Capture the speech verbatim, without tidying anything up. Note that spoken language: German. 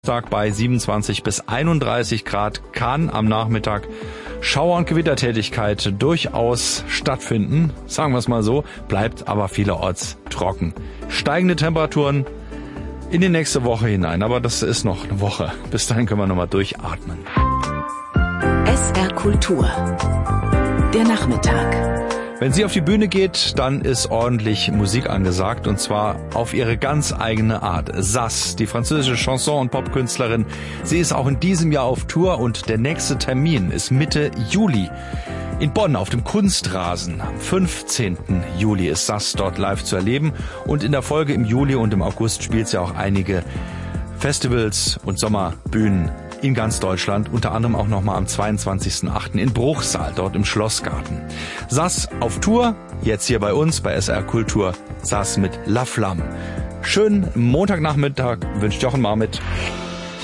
Tag bei siebenundzwanzig bis einunddreißig Grad kann am Nachmittag Schauer- und Gewittertätigkeit durchaus stattfinden. Sagen wir es mal so, bleibt aber vielerorts trocken. Steigende Temperaturen in die nächste Woche hinein, aber das ist noch eine Woche. Bis dahin können wir nochmal durchatmen. S R Kultur. Der Nachmittag. Wenn sie auf die Bühne geht, dann ist ordentlich Musik angesagt, und zwar auf ihre ganz eigene Art. Sass, die französische Chanson- und Popkünstlerin, sie ist auch in diesem Jahr auf Tour, und der nächste Termin ist Mitte Juli. In Bonn auf dem Kunstrasen. Am fünfzehnten Juli ist Sass dort live zu erleben, und in der Folge im Juli und im August spielt sie auch einige Festivals und Sommerbühnen in ganz Deutschland, unter anderem auch nochmal am zweiundzwanzigsten achten in Bruchsal, dort im Schlossgarten. Sass auf Tour, jetzt hier bei uns bei S R Kultur, Sass mit La Flamme. Schönen Montagnachmittag wünscht Jochen Marmit.